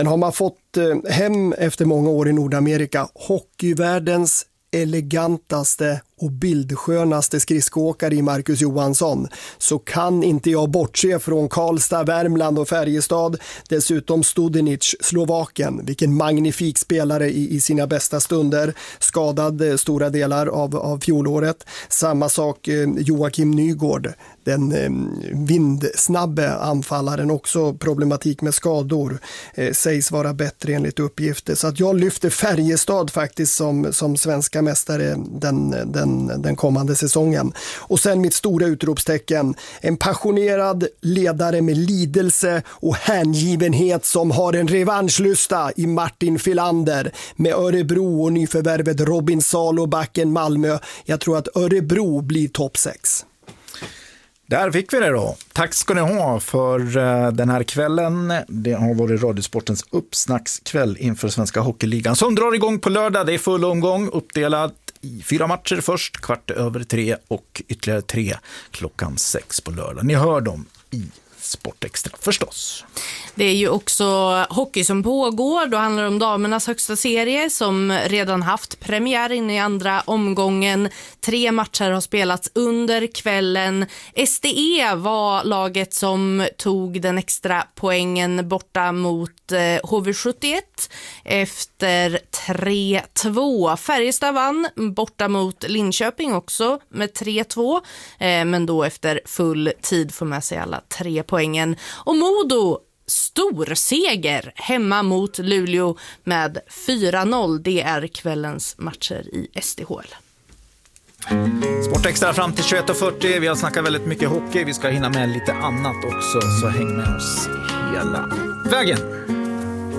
Men har man fått hem efter många år i Nordamerika hockeyvärldens elegantaste och bildskönaste skridskoåkare i Marcus Johansson, så kan inte jag bortse från Karlstad, Värmland och Färjestad. Dessutom Studenic, Slovakien. Vilken magnifik spelare i sina bästa stunder. Skadad stora delar av fjolåret. Samma sak Joakim Nygård. Den vindsnabbe anfallaren, också problematik med skador, sägs vara bättre enligt uppgifter. Så att jag lyfter Färjestad faktiskt som svenska mästare den kommande säsongen. Och sen mitt stora utropstecken, en passionerad ledare med lidelse och hängivenhet som har en revanschlusta i Martin Filander med Örebro och nyförvärvet Robin Salo backen Malmö. Jag tror att Örebro blir topp 6. Där fick vi det då. Tack ska ni ha för den här kvällen. Det har varit Radiosportens uppsnackskväll inför Svenska Hockeyligan som drar igång på lördag. Det är full omgång, uppdelad i 4 matcher först, 3:15 och ytterligare 3 klockan 6 på lördag. Ni hör dem i Sportextra förstås. Det är ju också hockey som pågår. Då handlar det om damernas högsta serie som redan haft premiär in i andra omgången. 3 matcher har spelats under kvällen. SDE var laget som tog den extra poängen borta mot HV71 efter 3-2. Färjestad vann borta mot Linköping också med 3-2, men då efter full tid får med sig alla 3 poängen. Och Modo stor seger hemma mot Luleå med 4-0. Det är kvällens matcher i SDHL. Sportextra fram till 21:40. Vi har snackat väldigt mycket hockey. Vi ska hinna med lite annat också, så häng med oss hela vägen.